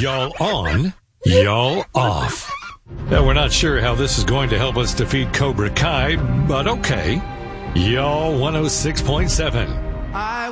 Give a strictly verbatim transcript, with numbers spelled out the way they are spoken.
Y'all on, y'all off. Now, we're not sure how this is going to help us defeat Cobra Kai, but okay. Y'all one oh six point seven.